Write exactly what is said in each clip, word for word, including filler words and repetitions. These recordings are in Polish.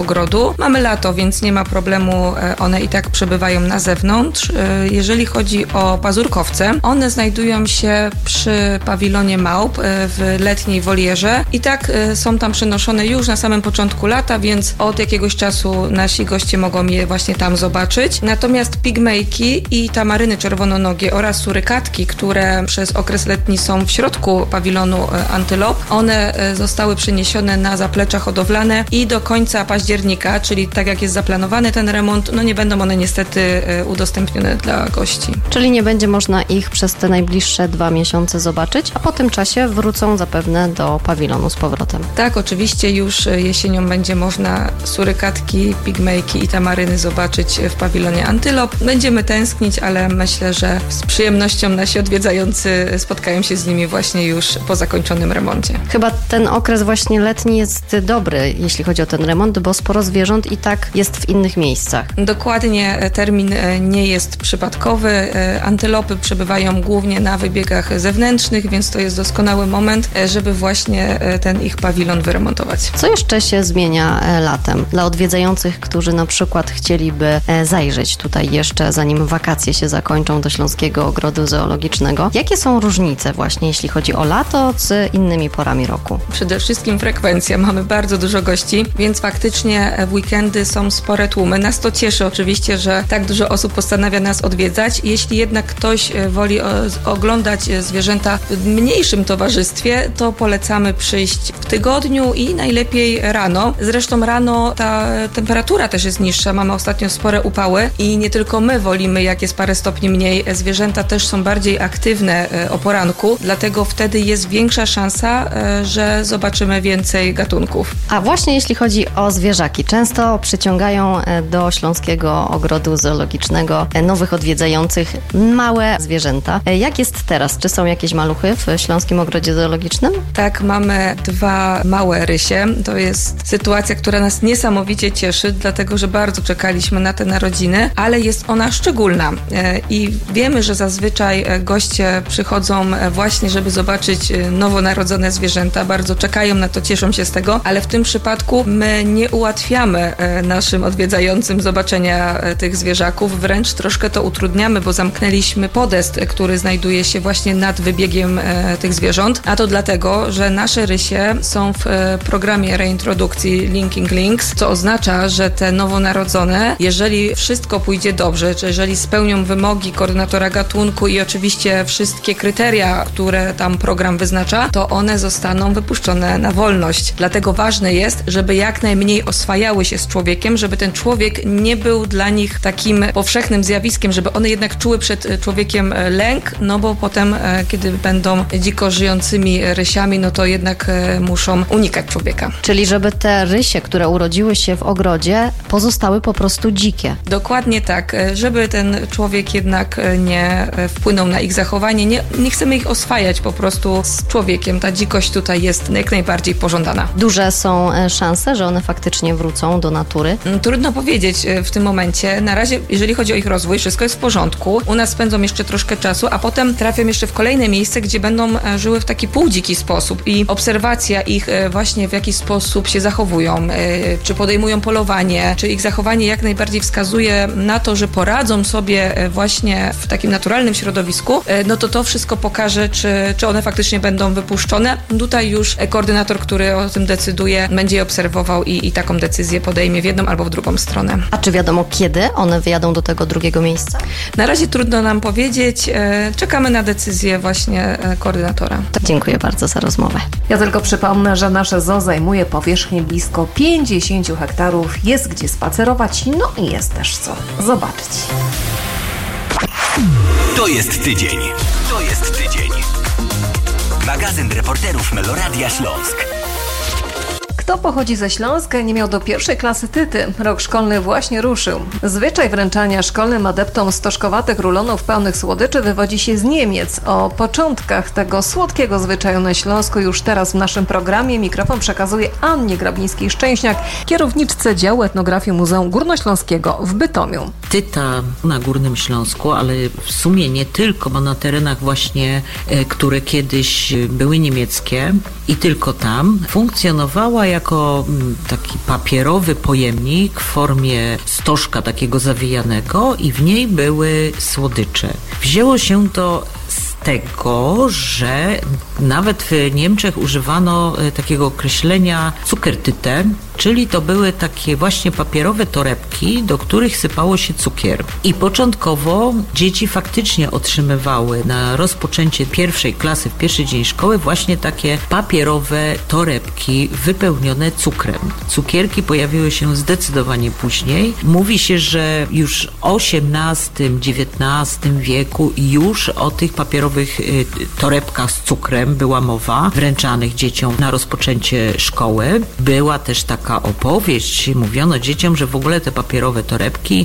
ogrodu. Mamy lato, więc nie ma problemu, one i tak przebywają na zewnątrz. Jeżeli chodzi o pazurkowce, one znajdują się przy pawilonie małp w letniej wolierze i tak są tam przenoszone już na samym początku lata, więc od jakiegoś czasu nasi goście mogą je właśnie tam zobaczyć. Natomiast pigmejki i tamaryny czerwononogie oraz surykatki, które przez okres letni są w środku pawilonu antylop, one zostały przeniesione na zaplecza hodowlane i do końca października, czyli tak jak jest zaplanowany ten remont, no nie będą one niestety udostępnione dla gości. Czyli nie będzie można ich przez te najbliższe dwa miesiące zobaczyć, a po tym czasie wrócą zapewne do pawilonu z powrotem. Tak, oczywiście już jesienią będzie można surykatki, pigmejki i tamaryny zobaczyć w pawilonie antylop. Będziemy tęsknić, ale myślę, że z przyjemnością nasi odwiedzający spotkają się z nimi właśnie już po zakończonym remoncie. Chyba ten okres właśnie letni jest dobry, jeśli chodzi o ten remont, bo sporo zwierząt i tak jest w innych miejscach. Dokładnie, termin nie jest przypadkowy. Antylopy przebywają głównie na wybiegach zewnętrznych, więc to jest doskonały moment, żeby właśnie ten ich pawilon wyremontować. Co jeszcze się zmienia latem dla odwiedzających, którzy na przykład chcieliby zajrzeć tutaj jeszcze, zanim wakacje się zakończą, do Śląskiego Ogrodu Zoologicznego? Jakie są różnice właśnie, jeśli chodzi o lato z innymi porami roku? Przede wszystkim frekwencja. Mamy bardzo dużo gości, więc faktycznie w weekendy są spore tłumy. Nas to cieszy oczywiście, że tak dużo osób postanawia nas odwiedzać. Jeśli jednak ktoś woli oglądać zwierzęta w mniejszym towarzystwie, to polecamy przyjść w tygodniu i najlepiej rano. Zresztą rano ta temperatura też jest niższa. Mamy ostatnio spore upały i nie tylko my wolimy, jak jest parę stopni mniej. Zwierzęta też są bardziej aktywne o poranku, dlatego wtedy jest większa szansa, że zobaczymy więcej gatunków. A właśnie jeśli chodzi o zwierzaki, często przyciągają do Śląskiego Ogrodu Zoologicznego nowych odwiedzających małe zwierzęta. Jak jest teraz? Czy są jakieś maluchy w Śląskim Ogrodzie Zoologicznym? Tak, mamy dwa małe rysie. To jest sytuacja, która nas niesamowicie cieszy, dlatego że bardzo czekaliśmy na te narodziny, ale jest ona szczególna i wiemy, że zazwyczaj goście przychodzą właśnie, żeby zobaczyć nowonarodzone zwierzęta. Bardzo czekają na to, cieszą się z tego, ale w tym przypadku my nie ułatwiamy naszym odwiedzającym zobaczenia tych zwierzaków, wręcz troszkę to utrudniamy, bo zamknęliśmy podest, który znajduje się właśnie nad wybiegiem tych zwierząt, a to dlatego, że nasze rysie są w programie reintrodukcji Linking Links, co oznacza, że te nowonarodzone, jeżeli wszystko pójdzie dobrze, czy jeżeli spełnią wymogi koordynatora gatunku i oczywiście wszystkie kryteria, które tam program wyznacza, to one zostaną wypuszczone na wolność. Dlatego ważne jest, żeby jak najmniej oswajały się z człowiekiem, żeby ten człowiek nie był dla nich takim powszechnym zjawiskiem, żeby one jednak czuły przed człowiekiem lęk, no bo potem, kiedy będą dziko żyjącymi rysiami, no to jednak muszą unikać człowieka. Czyli żeby te rysie, które urodziły się w ogrodzie, pozostały po prostu dzikie. Dokładnie tak, żeby ten człowiek jednak nie wpłynął na ich zachowanie. Nie, nie chcemy ich oswajać po prostu z człowiekiem. Ta dzikość tutaj jest jak najbardziej pożądana. Duże są szanse, że one faktycznie wrócą do natury? Trudno powiedzieć w tym momencie. Na razie, jeżeli chodzi o ich rozwój, wszystko jest w porządku. U nas spędzą jeszcze troszkę czasu, a potem trafią jeszcze w kolejne miejsce, gdzie będą żyły w taki półdziki sposób i obserwacja ich właśnie w jaki sposób się zachowują, czy podejmują polowanie, czy ich zachowanie jak najbardziej wskazuje na to, że poradzą sobie właśnie w takim naturalnym środowisku, no to to wszystko pokaże, czy, czy one faktycznie będą wypuszczone. Tutaj już koordynator, który o tym decyduje, będzie je obserwował i, i taką decyzję podejmie w jedną albo w drugą stronę. A czy wiadomo, kiedy one wyjadą do tego drugiego miejsca? Na razie trudno nam powiedzieć. Czekamy na decyzję właśnie koordynatora. Dziękuję bardzo za rozmowę. Ja tylko przypomnę, że nasze zoo zajmuje powierzchnię blisko pięćdziesiąt hektarów. Jest gdzie spacerować, no i jest też co zobaczyć. To jest tydzień. To jest tydzień. Magazyn reporterów Meloradia Śląsk. Kto pochodzi ze Śląska i nie miał do pierwszej klasy tyty? Rok szkolny właśnie ruszył. Zwyczaj wręczania szkolnym adeptom stożkowatych rulonów pełnych słodyczy wywodzi się z Niemiec. O początkach tego słodkiego zwyczaju na Śląsku już teraz w naszym programie mikrofon przekazuje Annie Grabińskiej-Szczęśniak, kierowniczce działu etnografii Muzeum Górnośląskiego w Bytomiu. Tyta na Górnym Śląsku, ale w sumie nie tylko, bo na terenach właśnie, które kiedyś były niemieckie i tylko tam, funkcjonowała jako jako taki papierowy pojemnik w formie stożka takiego zawijanego i w niej były słodycze. Wzięło się to z tego, że nawet w Niemczech używano takiego określenia Zuckertüte, czyli to były takie właśnie papierowe torebki, do których sypało się cukier. I początkowo dzieci faktycznie otrzymywały na rozpoczęcie pierwszej klasy, w pierwszy dzień szkoły właśnie takie papierowe torebki wypełnione cukrem. Cukierki pojawiły się zdecydowanie później. Mówi się, że już w osiemnastym, dziewiętnastym wieku już o tych papierowych y, torebkach z cukrem była mowa, wręczanych dzieciom na rozpoczęcie szkoły. Była też taka opowieść, mówiono dzieciom, że w ogóle te papierowe torebki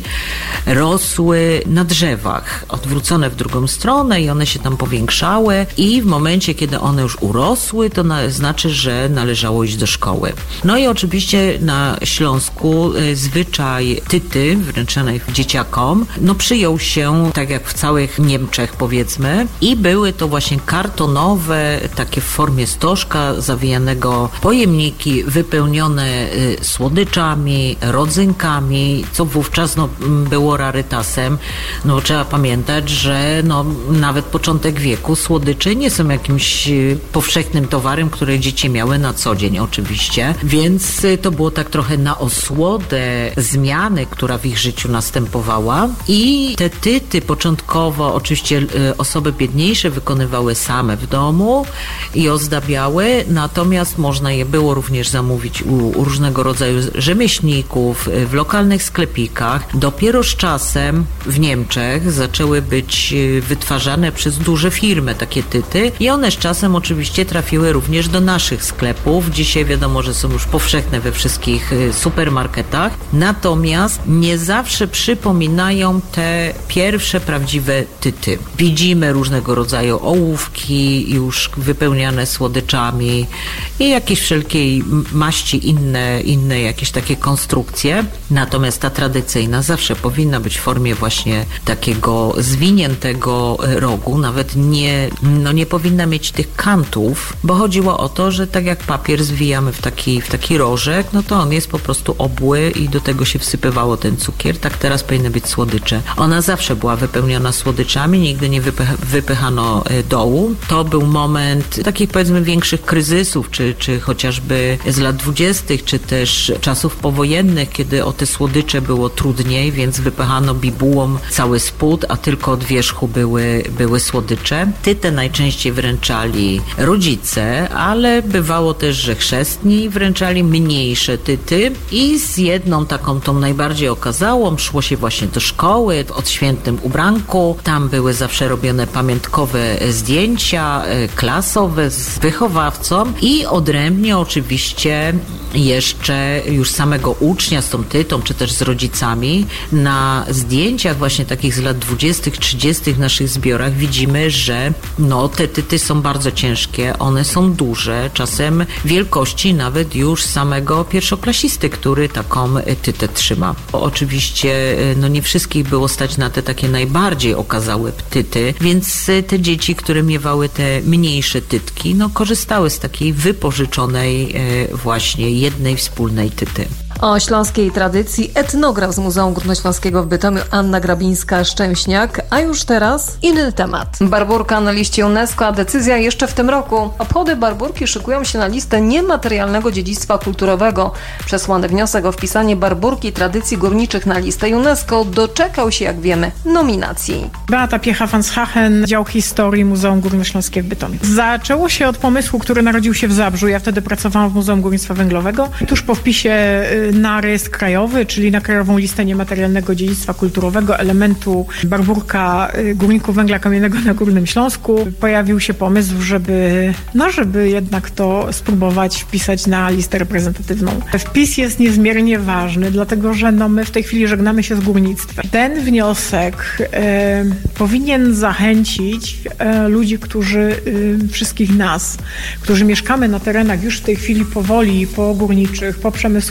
rosły na drzewach, odwrócone w drugą stronę i one się tam powiększały i w momencie, kiedy one już urosły, to na, znaczy, że należało iść do szkoły. No i oczywiście na Śląsku y, zwyczaj tyty wręczanej dzieciakom, no przyjął się, tak jak w całych Niemczech powiedzmy, i były to właśnie kartonowe, takie w formie stożka zawijanego pojemniki wypełnione y, słodyczami, rodzynkami, co wówczas no, było rarytasem. No trzeba pamiętać, że no, nawet początek wieku słodycze nie są jakimś y, powszechnym towarem, które dzieci miały na co dzień oczywiście, więc y, to było tak trochę na osłodę zmiany, która w ich życiu następowała i te tyty początkowo oczywiście y, osoby biedniejsze wykonywały same w domu i ozdabiały, natomiast można je było również zamówić u, u różnego rodzaju rzemieślników, w lokalnych sklepikach. Dopiero z czasem w Niemczech zaczęły być wytwarzane przez duże firmy takie tyty i one z czasem oczywiście trafiły również do naszych sklepów. Dzisiaj wiadomo, że są już powszechne we wszystkich supermarketach, natomiast nie zawsze przypominają te pierwsze prawdziwe tyty. Widzimy różnego rodzaju ołówki już wypełniane słodyczami i jakieś wszelkiej maści inne, inne jakieś takie konstrukcje. Natomiast ta tradycyjna zawsze powinna być w formie właśnie takiego zwiniętego rogu. Nawet nie, no nie powinna mieć tych kantów, bo chodziło o to, że tak jak papier zwijamy w taki, w taki rożek, no to on jest po prostu obły i do tego się wsypywało ten cukier. Tak teraz powinny być słodycze. Ona zawsze była wypełniona słodyczami, nigdy nie wypycha, wypychano dołu. To był moment takich powiedzmy większych kryzysów, czy, czy chociażby z lat dwudziestych, czy też czasów powojennych, kiedy o te słodycze było trudniej, więc wypychano bibułą cały spód, a tylko od wierzchu były, były słodycze. Tytę najczęściej wręczali rodzice, ale bywało też, że chrzestni wręczali mniejsze tyty i z jedną taką tą najbardziej okazałą szło się właśnie do szkoły, w odświętnym ubranku. Tam były zawsze robione pamiątkowe zdjęcia klasowe z wychowawcą i odrębnie oczywiście jeszcze już samego ucznia z tą tytą, czy też z rodzicami. Na zdjęciach właśnie takich z lat dwudziestych, trzydziestych w naszych zbiorach widzimy, że no te tyty są bardzo ciężkie, one są duże, czasem wielkości nawet już samego pierwszoklasisty, który taką tytę trzyma. Oczywiście no nie wszystkich było stać na te takie najbardziej okazałe tyty, więc te dzieci, które miewały te mniejsze tytki, no korzystały z takiej wypożyczonej e, właśnie jednej wspólnej tyty. O śląskiej tradycji etnograf z Muzeum Górnośląskiego w Bytomiu Anna Grabińska-Szczęśniak, a już teraz inny temat. Barburka na liście UNESCO, a decyzja jeszcze w tym roku. Obchody Barburki szykują się na listę niematerialnego dziedzictwa kulturowego. Przesłany wniosek o wpisanie Barburki tradycji górniczych na listę UNESCO doczekał się, jak wiemy, nominacji. Beata Piecha-van Schachen, dział historii Muzeum Górnośląskie w Bytomiu. Zaczęło się od pomysłu, który narodził się w Zabrzu. Ja wtedy pracowałam w Muzeum Górnictwa Węglowego. Tuż po wpisie na rejestr krajowy, czyli na krajową listę niematerialnego dziedzictwa kulturowego elementu Barburka górników węgla kamiennego na Górnym Śląsku, pojawił się pomysł, żeby, no żeby jednak to spróbować wpisać na listę reprezentatywną. Wpis jest niezmiernie ważny, dlatego że no my w tej chwili żegnamy się z górnictwem. Ten wniosek e, powinien zachęcić e, ludzi, którzy, e, wszystkich nas, którzy mieszkamy na terenach już w tej chwili powoli pogórniczych, poprzemysłowych,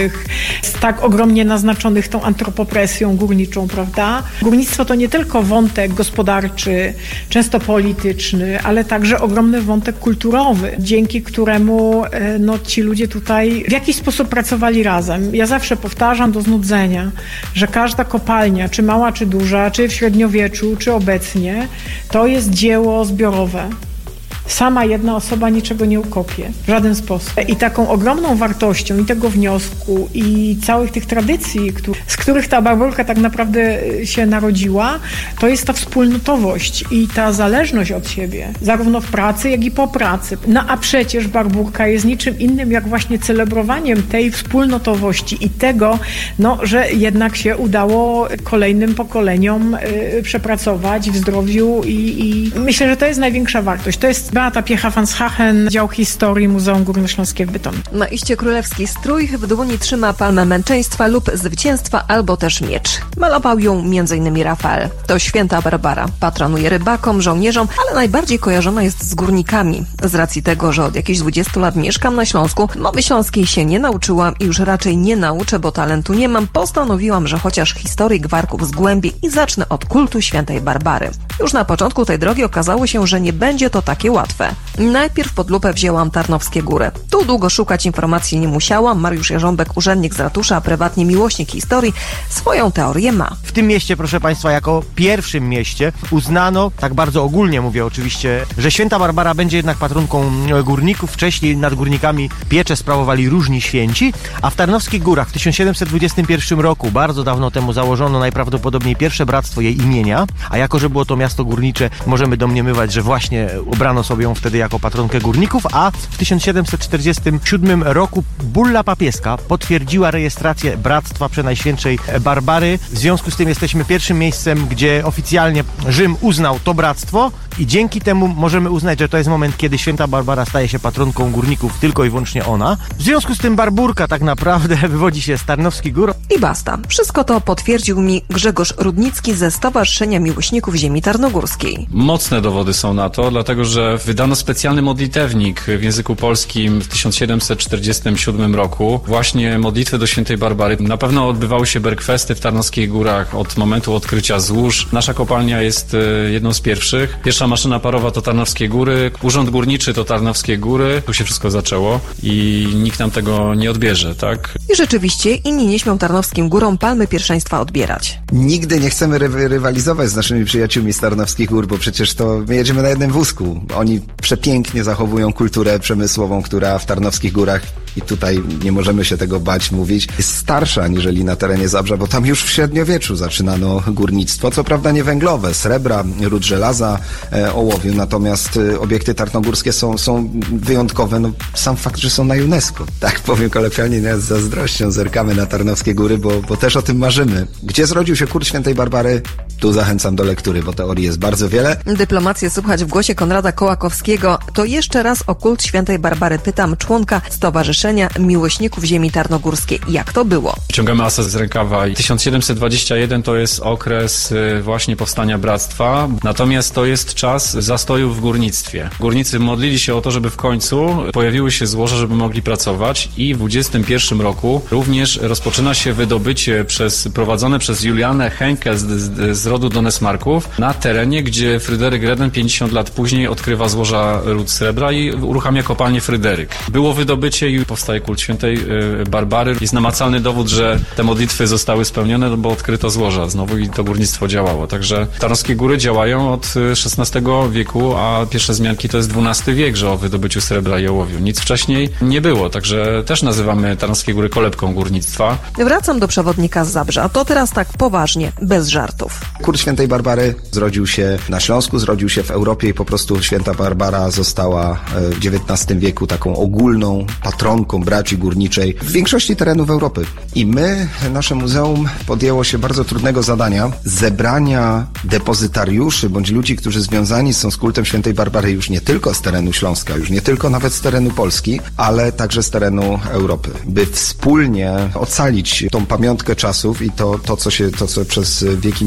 górniczych, tak ogromnie naznaczonych tą antropopresją górniczą, prawda? Górnictwo to nie tylko wątek gospodarczy, często polityczny, ale także ogromny wątek kulturowy, dzięki któremu no, ci ludzie tutaj w jakiś sposób pracowali razem. Ja zawsze powtarzam do znudzenia, że każda kopalnia, czy mała, czy duża, czy w średniowieczu, czy obecnie, to jest dzieło zbiorowe. Sama jedna osoba niczego nie ukopie w żaden sposób. I taką ogromną wartością i tego wniosku i całych tych tradycji, z których ta Barburka tak naprawdę się narodziła, to jest ta wspólnotowość i ta zależność od siebie, zarówno w pracy, jak i po pracy. No a przecież Barburka jest niczym innym jak właśnie celebrowaniem tej wspólnotowości i tego, no, że jednak się udało kolejnym pokoleniom y, przepracować w zdrowiu i, i myślę, że to jest największa wartość. To jest Beata Piecha-van Schachen, Dział Historii Muzeum Górnośląskie w Bytomiu. Ma iście królewski strój, w dłoni trzyma palmę męczeństwa lub zwycięstwa albo też miecz. Malował ją między innymi Rafael. To święta Barbara. Patronuje rybakom, żołnierzom, ale najbardziej kojarzona jest z górnikami. Z racji tego, że od jakichś dwudziestu lat mieszkam na Śląsku, mowy śląskiej się nie nauczyłam i już raczej nie nauczę, bo talentu nie mam, postanowiłam, że chociaż historii gwarków zgłębię i zacznę od kultu świętej Barbary. Już na początku tej drogi okazało się, że nie będzie to takie łatwe. Najpierw pod lupę wzięłam Tarnowskie Góry. Tu długo szukać informacji nie musiałam. Mariusz Jarząbek, urzędnik z ratusza, a prywatnie miłośnik historii, swoją teorię ma. W tym mieście, proszę Państwa, jako pierwszym mieście uznano, tak bardzo ogólnie mówię oczywiście, że święta Barbara będzie jednak patronką górników. Wcześniej nad górnikami pieczę sprawowali różni święci, a w Tarnowskich Górach w tysiąc siedemset dwudziestym pierwszym roku, bardzo dawno temu, założono najprawdopodobniej pierwsze bractwo jej imienia, a jako, że było to miasto górnicze, możemy domniemywać, że właśnie obrano sobie ją wtedy jako patronkę górników, a w tysiąc siedemset czterdziestym siódmym roku bulla papieska potwierdziła rejestrację Bractwa Przenajświętszej Barbary. W związku z tym jesteśmy pierwszym miejscem, gdzie oficjalnie Rzym uznał to bractwo i dzięki temu możemy uznać, że to jest moment, kiedy święta Barbara staje się patronką górników, tylko i wyłącznie ona. W związku z tym Barburka tak naprawdę wywodzi się z Tarnowskich Gór. I basta. Wszystko to potwierdził mi Grzegorz Rudnicki ze Stowarzyszenia Miłośników Ziemi Tarnogórskiej. Mocne dowody są na to, dlatego że wydano specjalny modlitewnik w języku polskim w tysiąc siedemset czterdziestym siódmym roku. Właśnie modlitwy do świętej Barbary. Na pewno odbywały się bergfesty w Tarnowskich Górach od momentu odkrycia złóż. Nasza kopalnia jest jedną z pierwszych. Pierwsza maszyna parowa to Tarnowskie Góry. Urząd Górniczy to Tarnowskie Góry. Tu się wszystko zaczęło i nikt nam tego nie odbierze, tak? I rzeczywiście inni nie śmią Tarnowskim Górom palmy pierwszeństwa odbierać. Nigdy nie chcemy ry- rywalizować z naszymi przyjaciółmi z Tarnowskich Gór, bo przecież to my jedziemy na jednym wózku. Oni przepięknie zachowują kulturę przemysłową, która w Tarnowskich Górach, i tutaj nie możemy się tego bać mówić, jest starsza aniżeli na terenie Zabrza, bo tam już w średniowieczu zaczynano górnictwo, co prawda nie węglowe, srebra, ród żelaza, e, ołowiu, natomiast e, obiekty tarnogórskie są, są wyjątkowe, no sam fakt, że są na UNESCO. Tak powiem kolokwialnie, z zazdrością zerkamy na Tarnowskie Góry, bo, bo też o tym marzymy. Gdzie zrodził się kult świętej Barbary? Tu zachęcam do lektury, bo teorii jest bardzo wiele. Dyplomację słuchać w głosie Konrada Kołakowskiego. To jeszcze raz o kult świętej Barbary pytam członka Stowarzyszenia Miłośników Ziemi Tarnogórskiej. Jak to było? Ciągamy asa z rękawa i tysiąc siedemset dwudziesty pierwszy to jest okres właśnie powstania bractwa, natomiast to jest czas zastoju w górnictwie. Górnicy modlili się o to, żeby w końcu pojawiły się złoża, żeby mogli pracować i w dwudziestym pierwszym roku również rozpoczyna się wydobycie przez, prowadzone przez Julianę Henke z, z, z rodu Donesmarków na terenie, gdzie Fryderyk Reden pięćdziesiąt lat później odkrywa złoża ród srebra i uruchamia kopalnię Fryderyk. Było wydobycie i powstaje kult świętej Barbary. Jest namacalny dowód, że te modlitwy zostały spełnione, bo odkryto złoża znowu i to górnictwo działało. Także Tarnowskie Góry działają od szesnastego wieku, a pierwsze wzmianki to jest dwunasty wiek, że o wydobyciu srebra i ołowiu. Nic wcześniej nie było, także też nazywamy Tarnowskie Góry kolebką górnictwa. Wracam do przewodnika z Zabrza. To teraz tak poważnie, bez żartów. Kult świętej Barbary zrodził się na Śląsku, zrodził się w Europie i po prostu święta Barbara została w dziewiętnastym wieku taką ogólną patronką braci górniczej w większości terenów Europy. I my, nasze muzeum podjęło się bardzo trudnego zadania zebrania depozytariuszy bądź ludzi, którzy związani są z kultem świętej Barbary już nie tylko z terenu Śląska, już nie tylko nawet z terenu Polski, ale także z terenu Europy, by wspólnie ocalić tą pamiątkę czasów i to, to, co się, to, co przez wieki miało miejsce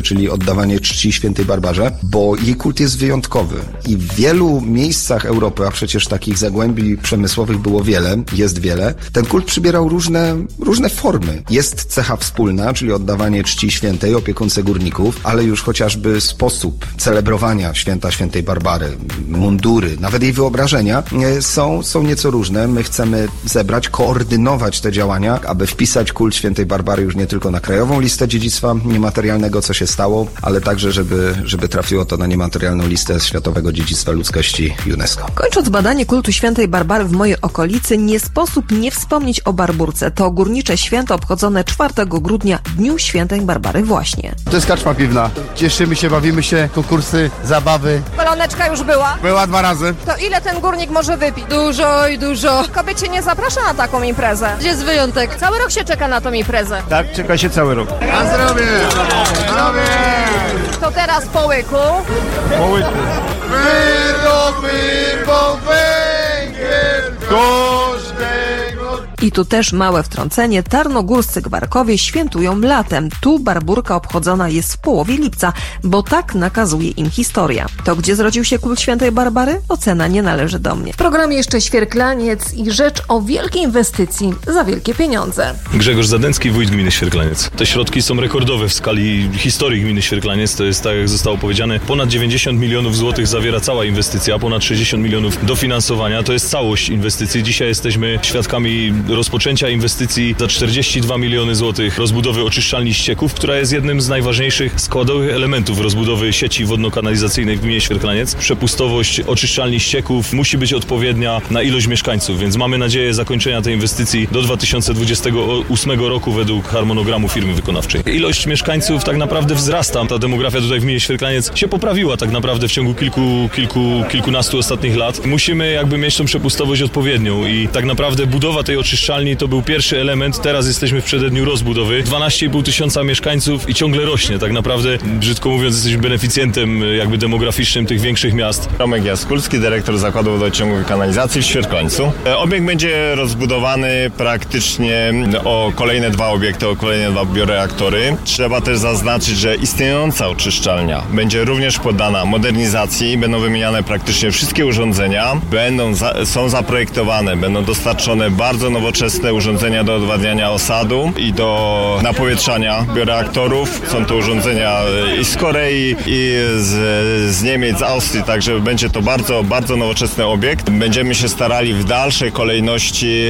górnicy, czyli oddawanie czci świętej Barbarze, bo jej kult jest wyjątkowy i w wielu miejscach Europy, a przecież takich zagłębi przemysłowych było wiele, jest wiele, ten kult przybierał różne, różne formy. Jest cecha wspólna, czyli oddawanie czci świętej, opiekuńce górników, ale już chociażby sposób celebrowania święta świętej Barbary, mundury, nawet jej wyobrażenia są, są nieco różne. My chcemy zebrać, koordynować te działania, aby wpisać kult świętej Barbary już nie tylko na krajową listę dziedzictwa niematerialnego, co się stało, ale także, żeby, żeby trafiło to na niematerialną listę Światowego Dziedzictwa Ludzkości UNESCO. Kończąc badanie kultu świętej Barbary w mojej okolicy, nie sposób nie wspomnieć o Barburce. To górnicze święto obchodzone czwartego grudnia, Dniu Świętej Barbary właśnie. To jest karczma piwna. Cieszymy się, bawimy się, konkursy, zabawy. Baloneczka już była? Była dwa razy. To ile ten górnik może wypić? Dużo i dużo. Kobiet się nie zaprasza na taką imprezę. Jest wyjątek. Cały rok się czeka na tą imprezę. Tak, czeka się cały rok. Na zdrowie! Zdrowie! To teraz po łyku. Po łyku. Wyroby, bo węgiel każdego. I tu też małe wtrącenie. Tarnogórscy gwarkowie świętują latem. Tu Barburka obchodzona jest w połowie lipca, bo tak nakazuje im historia. To gdzie zrodził się kult świętej Barbary? Ocena nie należy do mnie. W programie jeszcze Świerklaniec i rzecz o wielkiej inwestycji za wielkie pieniądze. Grzegorz Zadęcki, wójt gminy Świerklaniec. Te środki są rekordowe w skali historii gminy Świerklaniec. To jest, tak jak zostało powiedziane, ponad dziewięćdziesiąt milionów złotych zawiera cała inwestycja, ponad sześćdziesiąt milionów dofinansowania. To jest całość inwestycji. Dzisiaj jesteśmy świadkami rozpoczęcia inwestycji za czterdzieści dwa miliony złotych rozbudowy oczyszczalni ścieków, która jest jednym z najważniejszych składowych elementów rozbudowy sieci wodno-kanalizacyjnej w gminie Świerklaniec. Przepustowość oczyszczalni ścieków musi być odpowiednia na ilość mieszkańców, więc mamy nadzieję zakończenia tej inwestycji do dwa tysiące dwudziestego ósmego roku według harmonogramu firmy wykonawczej. Ilość mieszkańców tak naprawdę wzrasta. Ta demografia tutaj w gminie Świerklaniec się poprawiła tak naprawdę w ciągu kilku, kilku, kilkunastu ostatnich lat. Musimy jakby mieć tą przepustowość odpowiednią i tak naprawdę budowa tej oczyszczalni to był pierwszy element. Teraz jesteśmy w przededniu rozbudowy. dwanaście i pół tysiąca mieszkańców i ciągle rośnie. Tak naprawdę, brzydko mówiąc, jesteśmy beneficjentem jakby demograficznym tych większych miast. Tomek Jaskulski, dyrektor Zakładu Wodociągu i Kanalizacji w Świerkońcu. Obiekt będzie rozbudowany praktycznie o kolejne dwa obiekty, o kolejne dwa bioreaktory. Trzeba też zaznaczyć, że istniejąca oczyszczalnia będzie również poddana modernizacji. Będą wymieniane praktycznie wszystkie urządzenia. Będą za, są zaprojektowane, będą dostarczone bardzo nowoczesne urządzenia do odwadniania osadu i do napowietrzania bioreaktorów. Są to urządzenia i z Korei, i z, z Niemiec, z Austrii, także będzie to bardzo, bardzo nowoczesny obiekt. Będziemy się starali w dalszej kolejności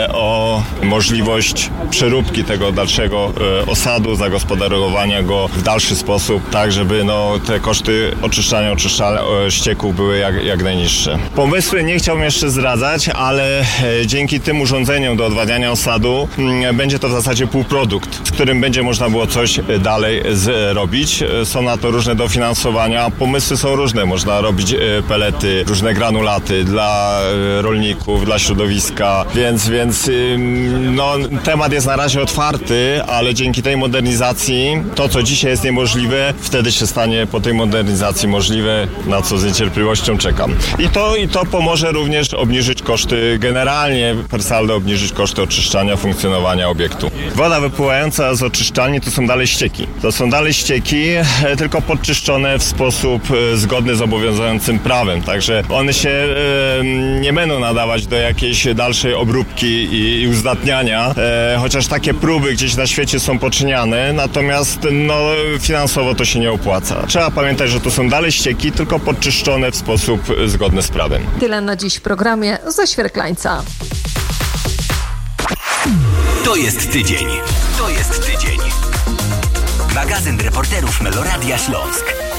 o możliwość przeróbki tego dalszego osadu, zagospodarowania go w dalszy sposób, tak żeby no, te koszty oczyszczania, oczyszczania ścieków były jak, jak najniższe. Pomysły nie chciałbym jeszcze zdradzać, ale dzięki tym urządzeniom do odwadniania osadu będzie to w zasadzie półprodukt, z którym będzie można było coś dalej zrobić. Są na to różne dofinansowania. Pomysły są różne. Można robić pelety, różne granulaty dla rolników, dla środowiska, więc, więc no, temat jest na razie otwarty, ale dzięki tej modernizacji to, co dzisiaj jest niemożliwe, wtedy się stanie po tej modernizacji możliwe, na co z niecierpliwością czekam. I to, i to pomoże również obniżyć koszty, generalnie per saldo obniżyć koszty oczyszczania, funkcjonowania obiektu. Woda wypływająca z oczyszczalni to są dalej ścieki. To są dalej ścieki, tylko podczyszczone w sposób zgodny z obowiązującym prawem. Także one się e, nie będą nadawać do jakiejś dalszej obróbki i, i uzdatniania, e, chociaż takie próby gdzieś na świecie są poczyniane, natomiast no, finansowo to się nie opłaca. Trzeba pamiętać, że to są dalej ścieki, tylko podczyszczone w sposób zgodny z prawem. Tyle na dziś w programie ze Świerklańca. To jest tydzień. To jest tydzień. Magazyn reporterów Meloradia Śląsk.